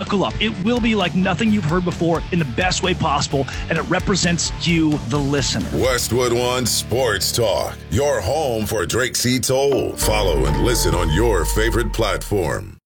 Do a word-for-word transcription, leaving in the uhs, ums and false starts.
Buckle up. It will be like nothing you've heard before in the best way possible, and it represents you, the listener. Westwood One Sports Talk, your home for Drake C. Toll. Follow and listen on your favorite platform.